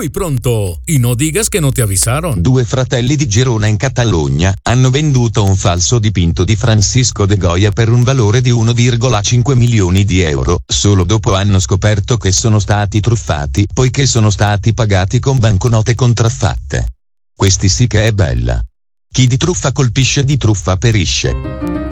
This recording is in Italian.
Muy pronto, y no digas que no te avisaron. Due fratelli di Girona in Catalogna hanno venduto un falso dipinto di Francisco de Goya per un valore di 1,5 milioni di euro. Solo dopo hanno scoperto che sono stati truffati, poiché sono stati pagati con banconote contraffatte. Questi sì che è bella. Chi di truffa colpisce, di truffa perisce.